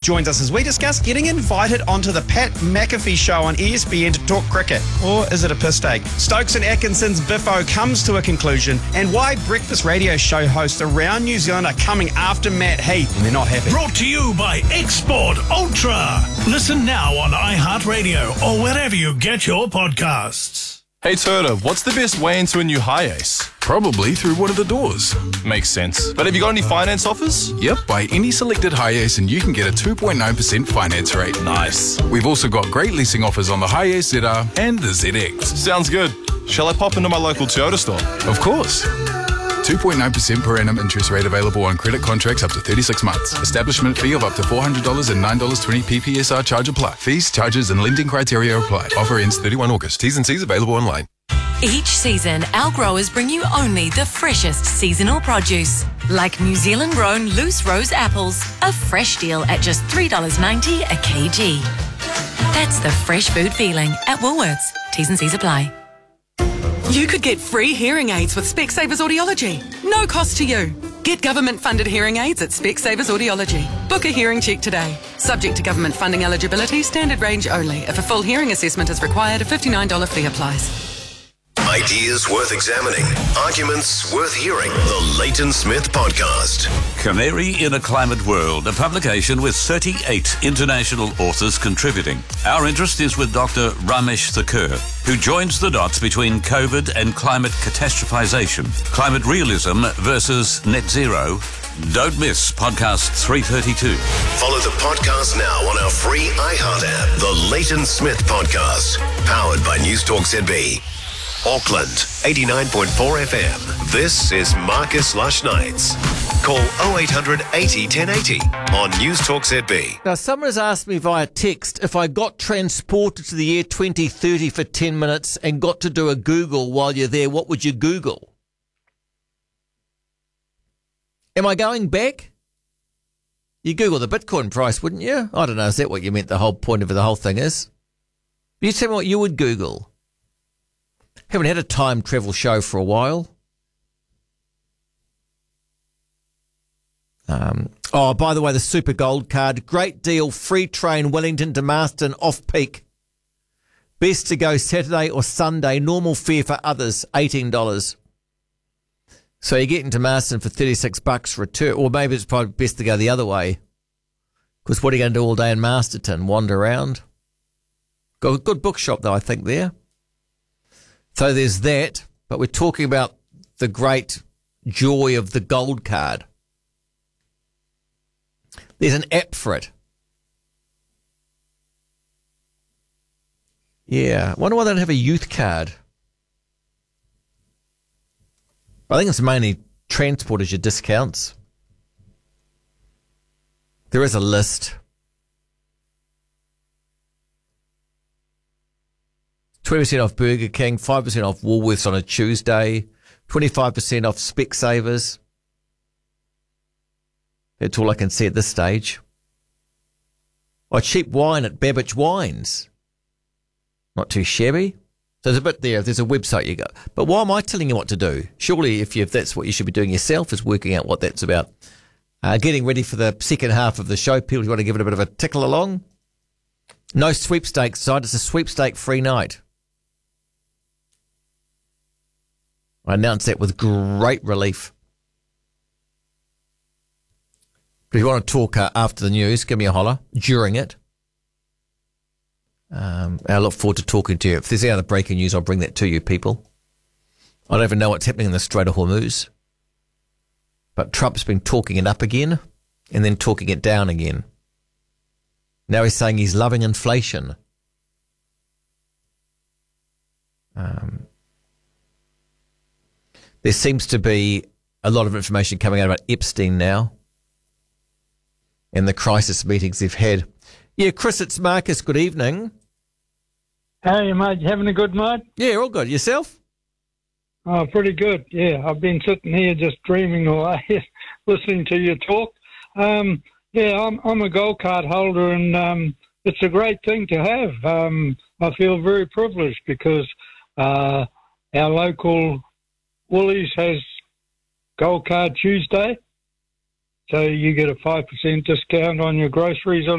joins us as we discuss getting invited onto the Pat McAfee show on ESPN to talk cricket. Or is it a piss take? Stokes and Atkinson's Biffo comes to a conclusion, and why breakfast radio show hosts around New Zealand are coming after Matt Heath and they're not happy. Brought to you by Export Ultra. Listen now on iHeartRadio or wherever you get your podcasts. Hey Turner, what's the best way into a new HiAce? Probably through one of the doors. Makes sense. But have you got any finance offers? Yep, buy any selected HiAce and you can get a 2.9% finance rate. Nice. We've also got great leasing offers on the HiAce ZR and the ZX. Sounds good. Shall I pop into my local Toyota store? Of course. 2.9% per annum interest rate available on credit contracts up to 36 months. Establishment fee of up to $400 and $9.20 PPSR charge apply. Fees, charges and lending criteria apply. Offer ends 31 August. T's and C's available online. Each season, our growers bring you only the freshest seasonal produce. Like New Zealand-grown loose rose apples, a fresh deal at just $3.90 a kg. That's the fresh food feeling at Woolworths. T's and C's apply. You could get free hearing aids with Specsavers Audiology. No cost to you. Get government-funded hearing aids at Specsavers Audiology. Book a hearing check today. Subject to government funding eligibility, standard range only. If a full hearing assessment is required, a $59 fee applies. Ideas worth examining. Arguments worth hearing. The Leighton Smith Podcast. Canary in a Climate World, a publication with 38 international authors contributing. Our interest is with Dr. Ramesh Thakur, who joins the dots between COVID and climate catastrophization, climate realism versus net zero. Don't miss podcast 332. Follow the podcast now on our free iHeart app. The Leighton Smith Podcast. Powered by News Talk ZB. Auckland, 89.4 FM. This is Marcus Lush Nights. Call 0800 80 1080 on News Talk ZB. Now, someone has asked me via text if I got transported to the year 2030 for 10 minutes and got to do a Google while you're there, what would you Google? Am I going back? You Google the Bitcoin price, wouldn't you? I don't know. Is that what you meant the whole point of the whole thing is? You tell me what you would Google. Haven't had a time travel show for a while. By the way, the Super Gold card, great deal, free train Wellington to Marston off-peak. Best to go Saturday or Sunday, normal fare for others, $18. So you're getting to Marston for $36 return, or maybe it's probably best to go the other way. Because what are you going to do all day in Masterton? Wander around? Got a good bookshop though, I think, there. So there's that, but we're talking about the great joy of the gold card. There's an app for it. Yeah, I wonder why they don't have a youth card. I think it's mainly transport as your discounts. There is a list. 20% off Burger King, 5% off Woolworths on a Tuesday, 25% off Specsavers. That's all I can see at this stage. Oh, cheap wine at Babbage Wines. Not too shabby. So there's a bit there. If there's a website you go. But why am I telling you what to do? Surely if that's what you should be doing yourself is working out what that's about. Getting ready for the second half of the show. People who want to give it a bit of a tickle along. No sweepstakes side. It's a sweepstake free night. I announced that with great relief. But if you want to talk after the news, give me a holler during it. I look forward to talking to you. If there's any other breaking news, I'll bring that to you, people. I don't even know what's happening in the Strait of Hormuz. But Trump's been talking it up again and then talking it down again. Now he's saying he's loving inflation. There seems to be a lot of information coming out about Epstein now and the crisis meetings they've had. Yeah, Chris, it's Marcus. Good evening. Hey, mate. Having a good night? Yeah, all good. Yourself? Oh, pretty good. Yeah, I've been sitting here just dreaming away, listening to you talk. Yeah, I'm a gold card holder, and it's a great thing to have. I feel very privileged because our local Woolies has Gold Card Tuesday, so you get a 5% discount on your groceries